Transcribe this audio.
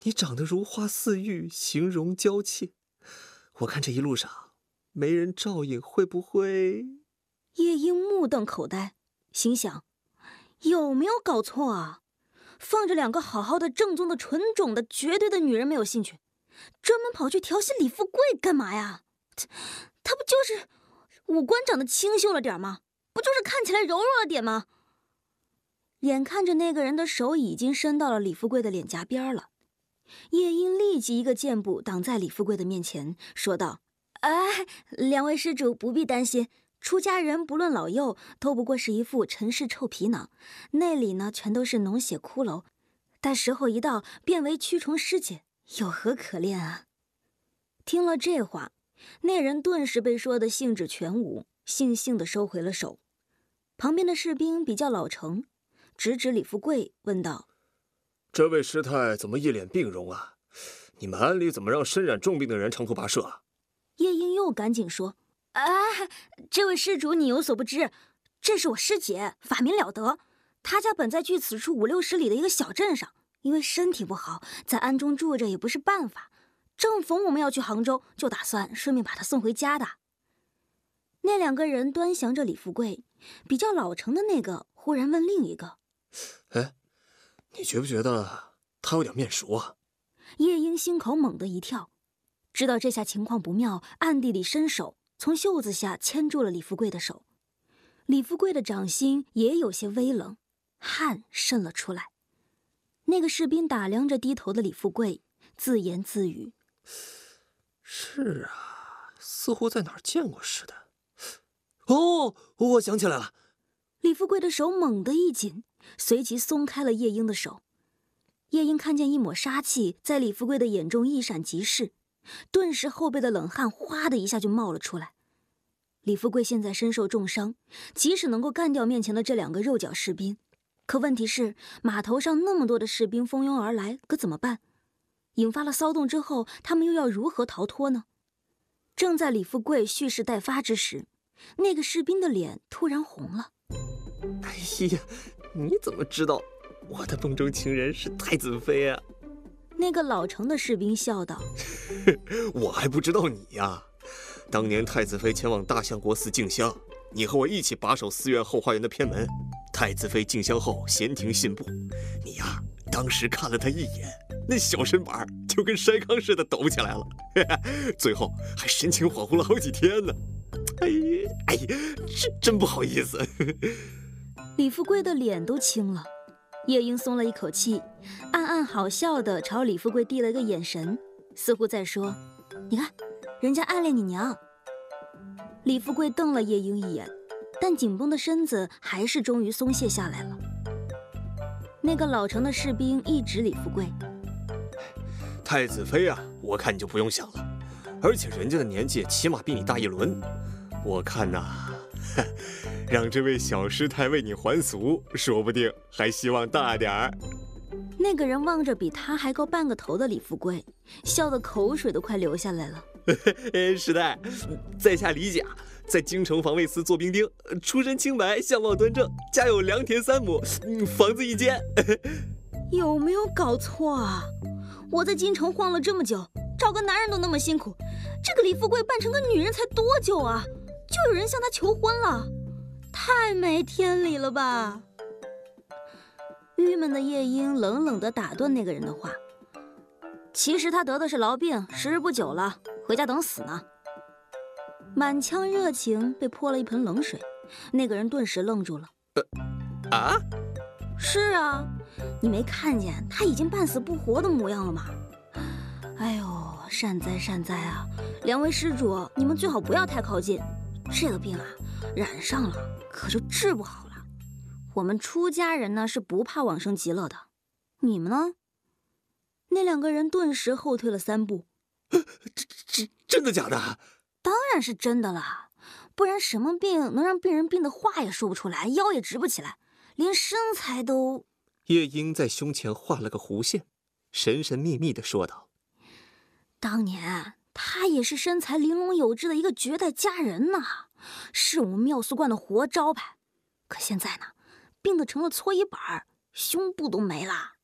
你长得如花似玉，形容娇怯。我看这一路上没人照应，会不会…… 夜莺目瞪口呆，心想：有没有搞错啊？放着两个好好的、正宗的、纯种的、绝对的女人没有兴趣，专门跑去调戏李富贵干嘛呀？他不就是五官长得清秀了点吗？不就是看起来柔弱了点吗？眼看着那个人的手已经伸到了李富贵的脸颊边了，夜莺立即一个箭步挡在李富贵的面前，说道：哎，两位施主不必担心，出家人不论老幼，都不过是一副尘世臭皮囊，内里呢全都是脓血骷髅，待时候一到，变为蛆虫尸解，有何可恋啊？听了这话，那人顿时被说得兴致全无，悻悻地收回了手。旁边的士兵比较老成，直指李富贵问道： 这位师太怎么一脸病容啊？你们庵里怎么让身染重病的人长途跋涉啊？ 夜莺又赶紧说：哎，这位施主你有所不知，这是我师姐，法名了得。她家本在距此处50-60里的一个小镇上，因为身体不好，在庵中住着也不是办法。正逢我们要去杭州，就打算顺便把她送回家的。那两个人端详着李富贵，比较老成的那个忽然问另一个： 哎，你觉不觉得他有点面熟啊？ 夜莺心口猛地一跳，知道这下情况不妙，暗地里伸手从袖子下牵住了李富贵的手。李富贵的掌心也有些微冷，汗渗了出来。那个士兵打量着低头的李富贵，自言自语： 是啊，似乎在哪儿见过似的。哦，我想起来了。 李富贵的手猛地一紧，随即松开了夜莺的手。夜莺看见一抹杀气在李富贵的眼中一闪即逝，顿时后背的冷汗哗的一下就冒了出来。李富贵现在身受重伤，即使能够干掉面前的这两个肉脚士兵，可问题是码头上那么多的士兵蜂拥而来，可怎么办？引发了骚动之后，他们又要如何逃脱呢？正在李富贵蓄势待发之时，那个士兵的脸突然红了。 哎呀，你怎么知道我的梦中情人是太子妃啊？ 那个老成的士兵笑道： 我还不知道你呀。当年太子妃前往大相国寺进香，你和我一起把守寺院后花园的偏门。太子妃进香后闲庭信步，你呀，当时看了她一眼，那小身板就跟筛糠似的抖起来了，最后还神情恍惚了好几天呢。哎呀，真不好意思。 李富贵的脸都青了，夜莺松了一口气，暗暗好笑地朝李富贵递了一个眼神，似乎在说：你看，人家暗恋你娘。李富贵瞪了夜莺一眼，但紧绷的身子还是终于松懈下来了。那个老成的士兵一指李富贵： 太子妃啊，我看你就不用想了，而且人家的年纪起码比你大一轮，我看呐，让这位小师太为你还俗，说不定还希望大点儿。 那个人望着比他还高半个头的李富贵，笑得口水都快流下来了。 师太，在下李甲，在京城防卫司做兵丁，出身清白，相貌端正，家有良田3亩，房子1间。 有没有搞错啊？我在京城晃了这么久，找个男人都那么辛苦，这个李富贵扮成个女人才多久啊？就有人向他求婚了，太没天理了吧！郁闷的夜莺冷冷地打断那个人的话：其实他得的是痨病，时日不久了，回家等死呢。满腔热情被泼了一盆冷水，那个人顿时愣住了。 啊？ 是啊，你没看见他已经半死不活的模样了吗？哎呦，善哉善哉啊！两位施主，你们最好不要太靠近，这个病啊，染上了可就治不好了。我们出家人呢是不怕往生极乐的，你们呢？那两个人顿时后退了3步。 真的假的？ 当然是真的啦，不然什么病能让病人病得话也说不出来，腰也直不起来，连身材都…… 夜莺在胸前画了个弧线，神神秘秘地说道： 当年他也是身材玲珑有致的一个绝代佳人呐，是我们妙俗观的活招牌。可现在呢，病得成了搓衣板，胸部都没了。